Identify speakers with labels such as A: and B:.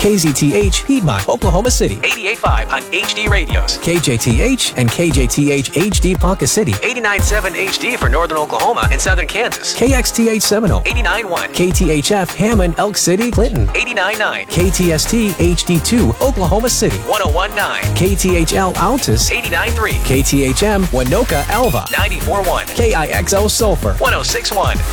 A: KZTH, Piedmont, Oklahoma City.
B: 88.5 on HD radios.
A: KJTH and KJTH HD Ponca City.
B: 89.7 HD for Northern Oklahoma and Southern Kansas.
A: KXTH Seminole.
B: 89.1.
A: KTHF Hammond, Elk City, Clinton.
B: 89.9.
A: KTST HD2, Oklahoma City.
B: 101.9.
A: KTHL Altus.
B: 89.3.
A: KTHM Winoka, Alva.
B: 94.1.
A: KIXO Sulphur.
B: 106.1.